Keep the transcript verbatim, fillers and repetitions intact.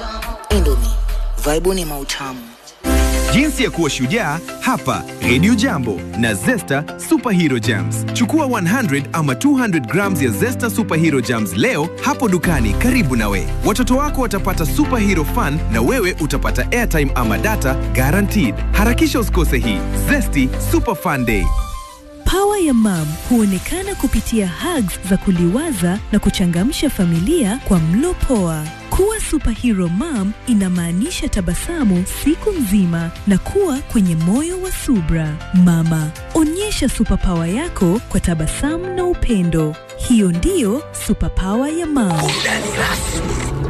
Indomie, vibe ni mautamu. Jinsi ya kuwa shujaa hapa Radio Jambo na Zesta Superhero Jams. Chukua one hundred ama two hundred grams ya Zesta Superhero Jams leo hapo dukani karibu nawe. Watoto wako watapata superhero fun na wewe utapata airtime ama data guaranteed. Harakisha usikose hii. Zesty Super Fun Day. Power ya mom huonekana kupitia hugs za kuliwaza na kuchangamsha familia kwa mlo poa. Kuwa superhero mom inamaanisha tabasamu siku nzima na kuwa kwenye moyo wa subra. Mama, onyesha superpower yako kwa tabasamu na upendo. Hiyo ndiyo superpower ya mom. Burudani rasmi